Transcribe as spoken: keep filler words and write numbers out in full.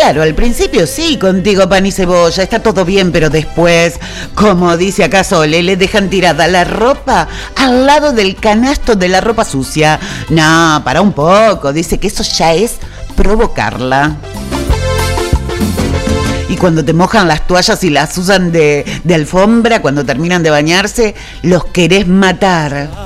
Claro, al principio sí, contigo pan y cebolla, está todo bien, pero después, como dice acá Sole, le dejan tirada la ropa al lado del canasto de la ropa sucia. No, para un poco, dice que eso ya es provocarla. Y cuando te mojan las toallas y las usan de, de alfombra, cuando terminan de bañarse, los querés matar.